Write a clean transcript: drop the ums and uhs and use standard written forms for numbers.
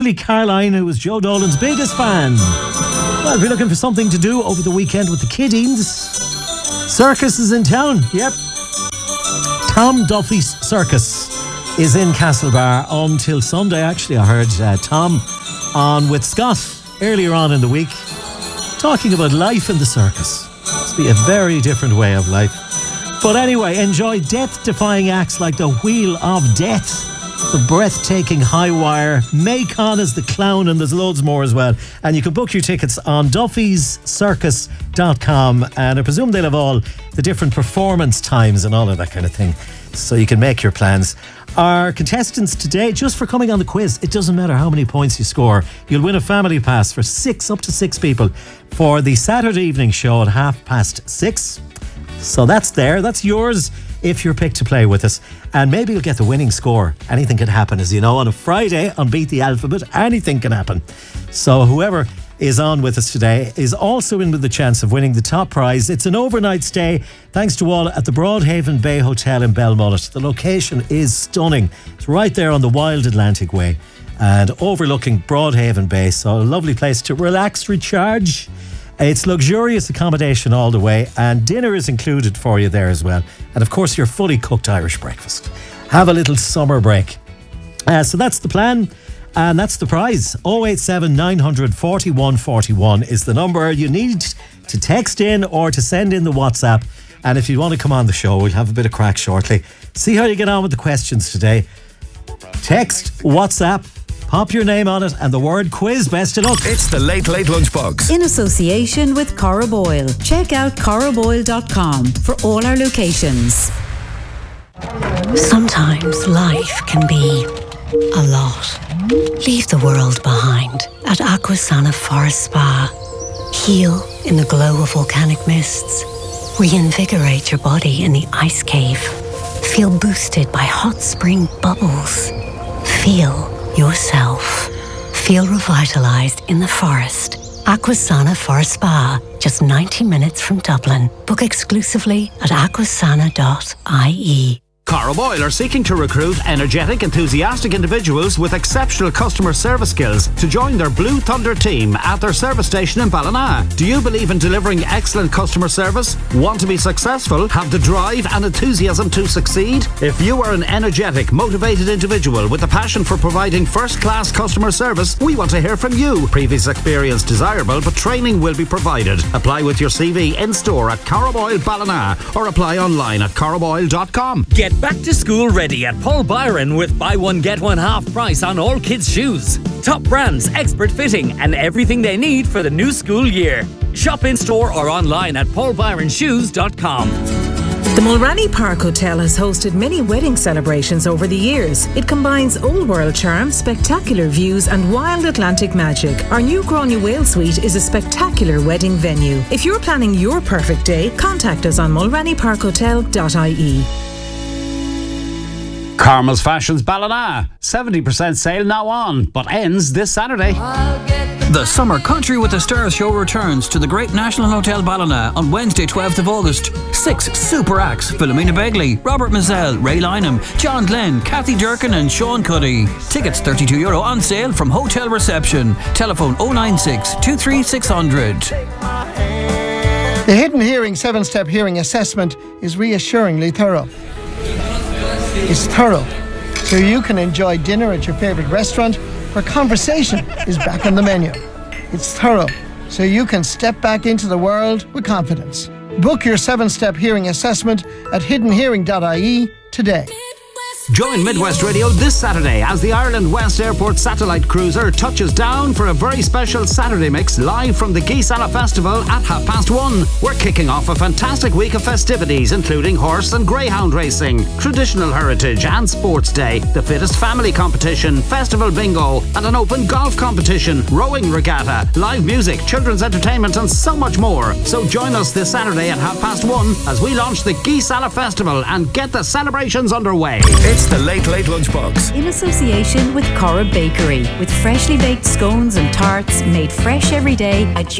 Caroline, who was Joe Dolan's biggest fan. Well, if you're looking for something to do over the weekend with the kiddies, circus is in town. Yep. Tom Duffy's Circus is in Castlebar until Sunday. Actually, I heard Tom on with Scott earlier on in the week talking about life in the circus. Must be a very different way of life. But anyway, enjoy death-defying acts like the Wheel of Death, the breathtaking High Wire, Macon as the Clown, and there's loads more as well. And you can book your tickets on duffyscircus.com, and I presume they'll have all the different performance times and all of that kind of thing, so you can make your plans. Our contestants today, just for coming on the quiz, it doesn't matter how many points you score, you'll win a family pass for up to six people for the Saturday evening show at 6:30. So that's yours if you're picked to play with us, and maybe you'll get the winning score. Anything can happen, as you know, on a Friday on Beat the Alphabet. Anything can happen. So whoever is on with us today is also in with the chance of winning the top prize. It's an overnight stay, thanks to all at the Broadhaven Bay Hotel in Belmullet. The location is stunning. It's right there on the Wild Atlantic Way and overlooking Broadhaven Bay. So a lovely place to relax, recharge. It's luxurious accommodation all the way, and dinner is included for you there as well. And of course, your fully cooked Irish breakfast. Have a little summer break. So that's the plan, and that's the prize. 087 900 41 41 is the number you need to text in or to send in the WhatsApp. And if you want to come on the show, we'll have a bit of crack shortly. See how you get on with the questions today. Text, WhatsApp, pop your name on it and the word quiz. Best of luck. It's the Late Late Lunchbox in association with Corrib Oil. Check out corriboil.com for all our locations. Sometimes life can be a lot. Leave the world behind at Aquasana Forest Spa. Heal in the glow of volcanic mists. Reinvigorate your body in the ice cave. Feel boosted by hot spring bubbles. Feel yourself. Feel revitalized in the forest. Aquasana Forest Spa, just 90 minutes from Dublin. Book exclusively at aquasana.ie. Corrib Oil are seeking to recruit energetic, enthusiastic individuals with exceptional customer service skills to join their Blue Thunder team at their service station in Ballina. Do you believe in delivering excellent customer service? Want to be successful? Have the drive and enthusiasm to succeed? If you are an energetic, motivated individual with a passion for providing first-class customer service, we want to hear from you. Previous experience desirable, but training will be provided. Apply with your CV in-store at Corrib Oil Ballina or apply online at corriboil.com. Get back to school ready at Paul Byron with buy one get one half price on all kids' shoes. Top brands, expert fitting, and everything they need for the new school year. Shop in store or online at paulbyronshoes.com. The Mulranny Park Hotel has hosted many wedding celebrations over the years. It combines old world charm, spectacular views and wild Atlantic magic. Our new Gráinne Whale Suite is a spectacular wedding venue. If you're planning your perfect day, contact us on mulrannyparkhotel.ie. Carmel's Fashions Ballina. 70% sale now on, but ends this Saturday. The Summer Country with the Stars show returns to the Great National Hotel Ballina on Wednesday 12th of August. 6 super acts: Philomena Begley, Robert Mazzell, Ray Lynham, John Glenn, Kathy Durkin and Sean Cuddy. Tickets €32 on sale from hotel reception. Telephone 096 23600. The Hidden Hearing 7-step hearing assessment is reassuringly thorough. It's thorough, so you can enjoy dinner at your favourite restaurant where conversation is back on the menu. It's thorough, so you can step back into the world with confidence. Book your 7-step hearing assessment at hiddenhearing.ie today. Join Midwest Radio this Saturday as the Ireland West Airport satellite cruiser touches down for a very special Saturday mix live from the Geesala Festival at 1:30. We're kicking off a fantastic week of festivities, including horse and greyhound racing, traditional heritage and sports day, the fittest family competition, festival bingo and an open golf competition, rowing regatta, live music, children's entertainment and so much more. So join us this Saturday at 1:30 as we launch the Geesala Festival and get the celebrations underway. It's the Late Late Lunchbox in association with Corrib Bakery, with freshly baked scones and tarts made fresh every day at